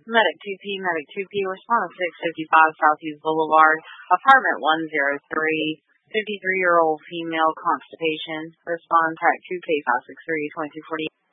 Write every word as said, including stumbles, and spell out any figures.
Medic two P, Medic two P, respond to six fifty-five Southeast Boulevard, apartment one oh three, fifty-three-year-old female, constipation. Respond track two K five six three, twenty-two forty.